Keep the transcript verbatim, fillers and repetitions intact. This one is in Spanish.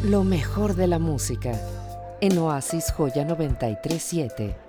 Lo mejor de la música en Oasis Joya noventa y tres siete.